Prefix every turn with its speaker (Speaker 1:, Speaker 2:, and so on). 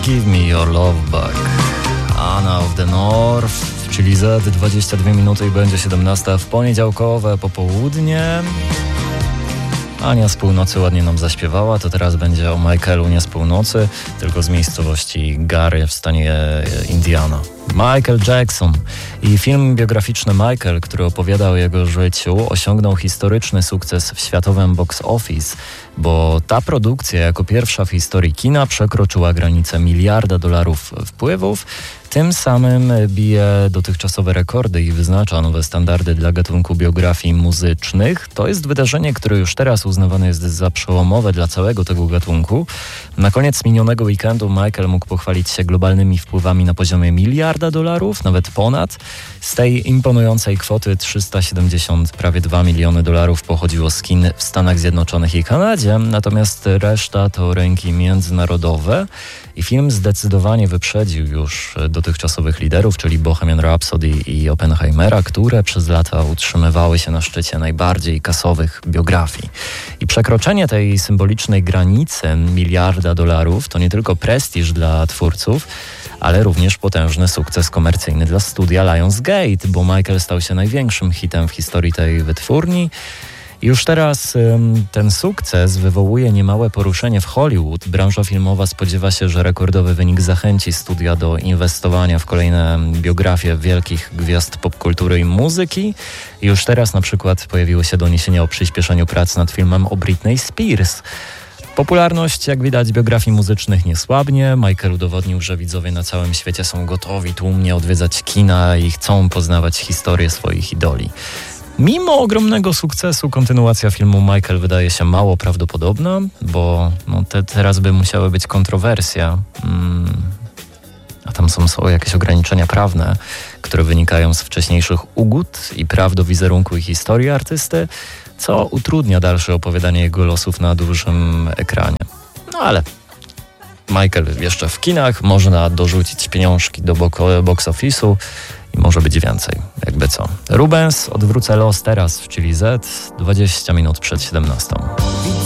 Speaker 1: Give Me Your Love Back. Anna of the North, czyli Z, 22 minuty i będzie 17 w poniedziałkowe popołudnie. Ania z północy ładnie nam zaśpiewała, to teraz będzie o Michaelu nie z północy, tylko z miejscowości Gary w stanie Indiana. Michael Jackson i film biograficzny Michael, który opowiada o jego życiu, osiągnął historyczny sukces w światowym box office, bo ta produkcja jako pierwsza w historii kina przekroczyła granicę $1 miliarda wpływów. Tym samym bije dotychczasowe rekordy i wyznacza nowe standardy dla gatunku biografii muzycznych. To jest wydarzenie, które już teraz uznawane jest za przełomowe dla całego tego gatunku. Na koniec minionego weekendu Michael mógł pochwalić się globalnymi wpływami na poziomie $1 miliarda, nawet ponad. Z tej imponującej kwoty 370, prawie $2 miliony pochodziło z kin w Stanach Zjednoczonych i Kanadzie, natomiast reszta to rynki międzynarodowe i film zdecydowanie wyprzedził już dotychczasowych liderów, czyli Bohemian Rhapsody i Oppenheimera, które przez lata utrzymywały się na szczycie najbardziej kasowych biografii. I przekroczenie tej symbolicznej granicy $1 miliarda to nie tylko prestiż dla twórców, ale również potężny sukces komercyjny dla studia Lionsgate, bo Michael stał się największym hitem w historii tej wytwórni. I już teraz ten sukces wywołuje niemałe poruszenie w Hollywood. Branża filmowa spodziewa się, że rekordowy wynik zachęci studia do inwestowania w kolejne biografie wielkich gwiazd popkultury i muzyki. I już teraz na przykład pojawiły się doniesienia o przyspieszeniu prac nad filmem o Britney Spears. Popularność, jak widać, biografii muzycznych nie słabnie. Michael udowodnił, że widzowie na całym świecie są gotowi tłumnie odwiedzać kina i chcą poznawać historię swoich idoli. Mimo ogromnego sukcesu kontynuacja filmu Michael wydaje się mało prawdopodobna, bo teraz by musiały być kontrowersja, a tam są jakieś ograniczenia prawne, które wynikają z wcześniejszych ugód i praw do wizerunku i historii artysty, co utrudnia dalsze opowiadanie jego losów na dużym ekranie. No ale Michael jeszcze w kinach, można dorzucić pieniążki do box office'u i może być więcej, jakby co. Rubens, Odwrócę los teraz w Chili Z, 20 minut przed 17.